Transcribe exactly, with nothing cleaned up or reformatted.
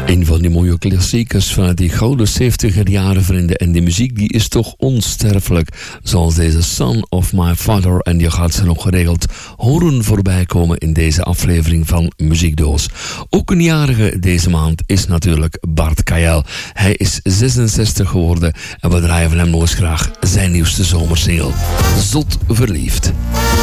Een van die mooie klassiekers van die gouden zeventiger jaren, vrienden. En die muziek die is toch onsterfelijk. Zoals deze Son of My Father. En je gaat ze nog geregeld horen voorbij komen in deze aflevering van Muziekdoos. Ook een jarige deze maand is natuurlijk Bart Kael. Hij is zesenzestig geworden. En we draaien van hem nog eens graag zijn nieuwste zomersingle. Zot verliefd.